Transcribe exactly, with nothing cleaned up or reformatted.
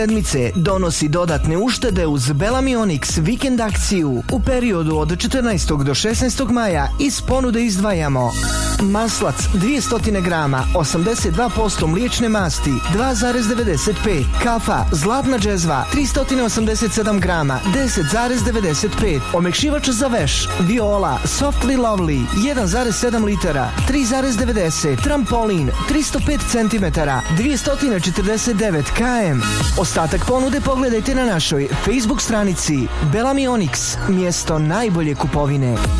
Sedmice donosi dodatne uštede uz Bellamy Onyx vikend akciju. U periodu od četrnaestog do šesnaestog maja iz ponude izdvajamo maslac dvjesto grama, osamdeset dva posto mliječne masti, dva zarez devedeset pet, kafa Zlatna džezva tristo osamdeset sedam grama, deset zarez devedeset pet, omekšivač za veš Viola Softly Lovely jedan zarez sedam litara, tri zarez devedeset, trampolin tristo pet centimetara, dvjesto četrdeset devet kilometara. Ostatak ponude pogledajte na našoj Facebook stranici Bellamy Onyx, mjesto najbolje kupovine.